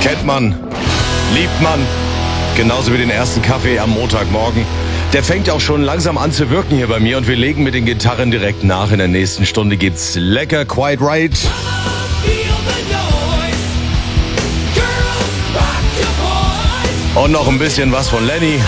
Kennt man, liebt man, genauso wie den ersten Kaffee am Montagmorgen. Der fängt auch schon langsam an zu wirken hier bei mir und wir legen mit den Gitarren direkt nach. In der nächsten Stunde gibt's lecker Quite Right. Und noch ein bisschen was von Lenny.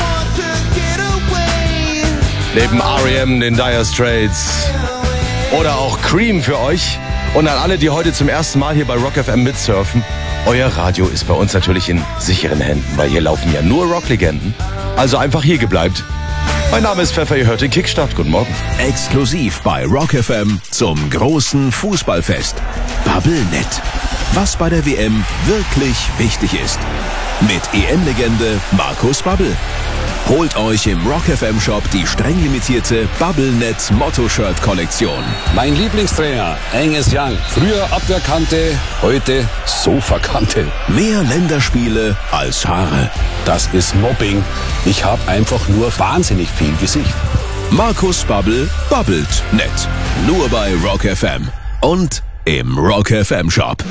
Neben R.E.M., den Dire Straits. Oder auch Cream für euch. Und an alle, die heute zum ersten Mal hier bei Rock FM mitsurfen. Euer Radio ist bei uns natürlich in sicheren Händen, weil hier laufen ja nur Rocklegenden. Also einfach hier gebleibt. Mein Name ist Pfeffer, ihr hört den Kickstart. Guten Morgen. Exklusiv bei Rock FM zum großen Fußballfest. Bubblenet. Was bei der WM wirklich wichtig ist. Mit EM-Legende Markus Babbel. Holt euch im Rock FM Shop die streng limitierte Bubblenet Motto-Shirt-Kollektion. Mein Lieblingstrainer, Angus Young. Früher Abwehrkante, heute Sofakante. Mehr Länderspiele als Haare. Das ist Mobbing. Ich habe einfach nur wahnsinnig viel Gesicht. Markus Babbel babbelt nett. Nur bei Rock FM. Und im Rock FM Shop.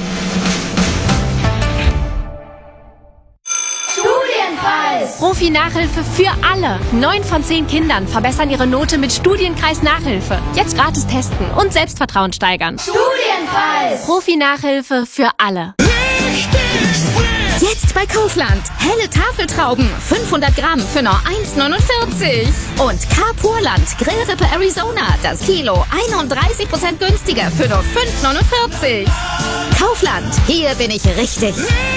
Profi-Nachhilfe für alle. 9 von 10 Kindern verbessern ihre Note mit Studienkreis Nachhilfe. Jetzt gratis testen und Selbstvertrauen steigern. Studienkreis! Profi-Nachhilfe für alle. Jetzt bei Kaufland. Helle Tafeltrauben. 500 Gramm für nur 1,49. Und Carpurland Grillrippe Arizona. Das Kilo 31% günstiger für nur 5,49. Kaufland. Hier bin ich richtig.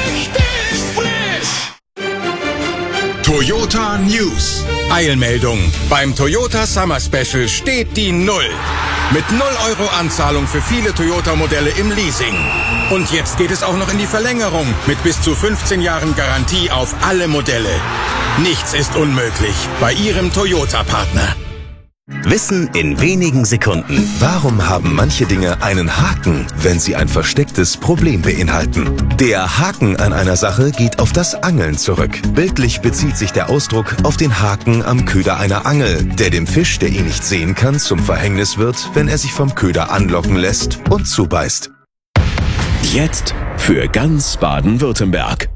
Toyota News. Eilmeldung. Beim Toyota Summer Special steht die 0. Mit 0 € Anzahlung für viele Toyota-Modelle im Leasing. Und jetzt geht es auch noch in die Verlängerung mit bis zu 15 Jahren Garantie auf alle Modelle. Nichts ist unmöglich bei Ihrem Toyota-Partner. Wissen in wenigen Sekunden. Warum haben manche Dinge einen Haken, wenn sie ein verstecktes Problem beinhalten? Der Haken an einer Sache geht auf das Angeln zurück. Bildlich bezieht sich der Ausdruck auf den Haken am Köder einer Angel, der dem Fisch, der ihn nicht sehen kann, zum Verhängnis wird, wenn er sich vom Köder anlocken lässt und zubeißt. Jetzt für ganz Baden-Württemberg.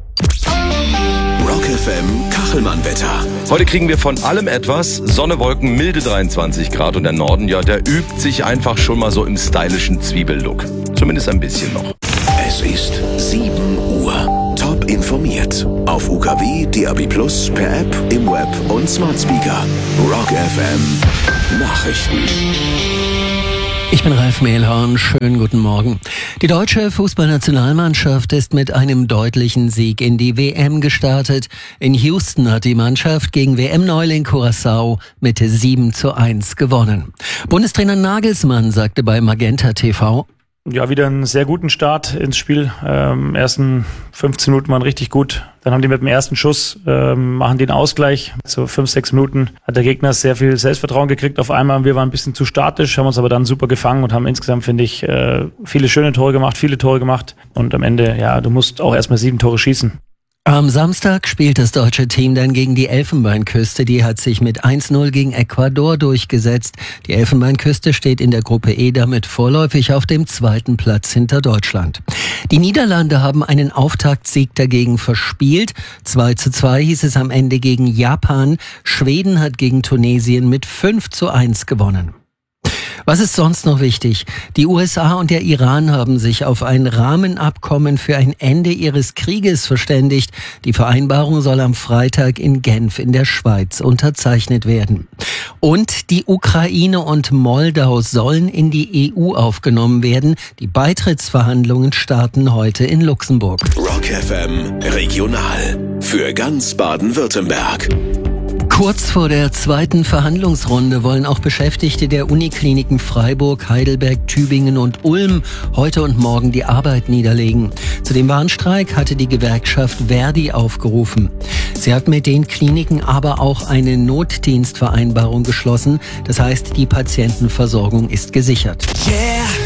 Rock FM Kachelmann-Wetter. Heute kriegen wir von allem etwas. Sonne, Wolken, milde 23 Grad und der Norden, ja, der übt sich einfach schon mal so im stylischen Zwiebellook. Zumindest ein bisschen noch. Es ist 7 Uhr. Top informiert. Auf UKW, DAB+, per App, im Web und Smart Speaker. Rock FM Nachrichten. Ich bin Ralf Mehlhorn, schönen guten Morgen. Die deutsche Fußballnationalmannschaft ist mit einem deutlichen Sieg in die WM gestartet. In Houston hat die Mannschaft gegen WM-Neuling Curaçao mit 7:1 gewonnen. Bundestrainer Nagelsmann sagte bei Magenta TV: Ja, wieder einen sehr guten Start ins Spiel. Ersten 15 Minuten waren richtig gut. Dann haben die mit dem ersten Schuss, machen den Ausgleich. So 5-6 Minuten hat der Gegner sehr viel Selbstvertrauen gekriegt auf einmal. Wir waren ein bisschen zu statisch, haben uns aber dann super gefangen und haben insgesamt, finde ich, viele schöne Tore gemacht, viele Tore gemacht. Und am Ende, ja, du musst auch erstmal 7 Tore schießen. Am Samstag spielt das deutsche Team dann gegen die Elfenbeinküste. Die hat sich mit 1:0 gegen Ecuador durchgesetzt. Die Elfenbeinküste steht in der Gruppe E damit vorläufig auf dem 2. Platz hinter Deutschland. Die Niederlande haben einen Auftaktsieg dagegen verspielt. 2:2 hieß es am Ende gegen Japan. Schweden hat gegen Tunesien mit 5:1 gewonnen. Was ist sonst noch wichtig? Die USA und der Iran haben sich auf ein Rahmenabkommen für ein Ende ihres Krieges verständigt. Die Vereinbarung soll am Freitag in Genf in der Schweiz unterzeichnet werden. Und die Ukraine und Moldau sollen in die EU aufgenommen werden. Die Beitrittsverhandlungen starten heute in Luxemburg. Rock FM Regional für ganz Baden-Württemberg. Kurz vor der zweiten Verhandlungsrunde wollen auch Beschäftigte der Unikliniken Freiburg, Heidelberg, Tübingen und Ulm heute und morgen die Arbeit niederlegen. Zu dem Warnstreik hatte die Gewerkschaft Verdi aufgerufen. Sie hat mit den Kliniken aber auch eine Notdienstvereinbarung geschlossen. Das heißt, die Patientenversorgung ist gesichert. Yeah.